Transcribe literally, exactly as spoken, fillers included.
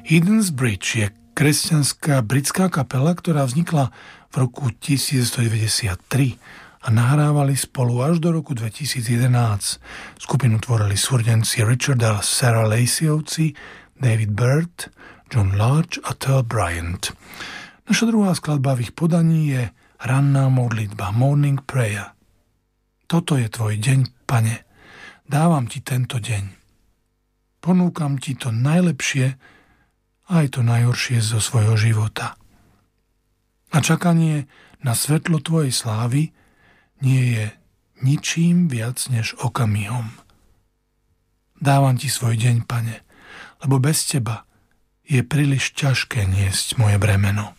Hidden's Bridge je kresťanská britská kapela, ktorá vznikla v roku devätnásťstodeväťdesiattri a nahrávali spolu až do roku dvetisícjedenásť. Skupinu tvorili súrdenci Richard a Sarah Laceyovci, David Byrd, John Lodge a Tel Bryant. Naša druhá skladba v ich podaní je Ranná modlitba, Morning Prayer. Toto je tvoj deň, Pane. Dávam ti tento deň. Ponúkam ti to najlepšie a aj to najhoršie zo svojho života. A čakanie na svetlo tvojej slávy nie je ničím viac než okamihom. Dávam ti svoj deň, Pane, lebo bez teba je príliš ťažké niesť moje bremeno.